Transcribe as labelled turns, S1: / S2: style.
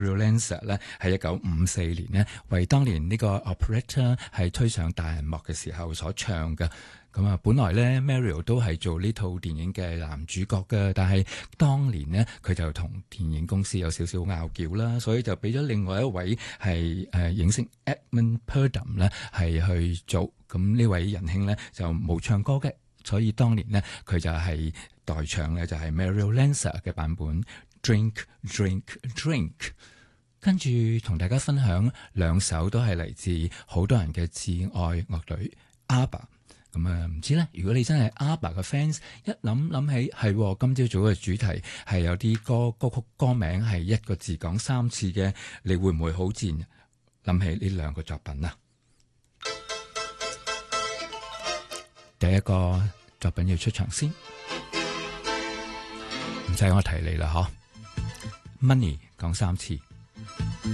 S1: Lancer 咧喺1954年咧為當年呢個 operetta 係推上大銀幕嘅時候所唱嘅。咁啊，本來咧 Mario 都係做呢套電影嘅男主角嘅，但係當年呢，佢就同電影公司有少少拗撬啦，所以就俾咗另外一位係影星 Edmund Purdom 咧係去做。咁呢位仁兄咧就冇唱歌嘅，所以當年呢，佢就係代唱咧就係 Mario Lancer 嘅版本 Drink Drink Drink。跟住同大家分享兩首都係嚟自好多人嘅摯愛樂隊 ABBA。咁啊，唔知咧，如果你真係 ABBA 嘅 fans， 一諗起係今朝早嘅主題係有啲歌曲歌名係一個字講3次嘅，你會唔會好自然諗起呢兩個作品啊？第一個作品要出場先，唔使我提你啦，嗬 Money 講3次。